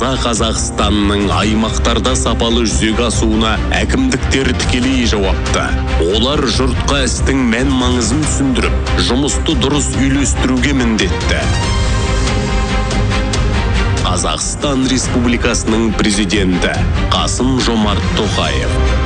таза Қазақстанның аймақтарда сапалы жүзеге асуына әкімдіктер тікелей жауапты. Олар жұртқа істің мән маңызын түсіндіріп, жұмысты дұрыс үйлестіруге міндетті. Қазақстан Республикасының президенті Қасым-Жомарт Тоқаев.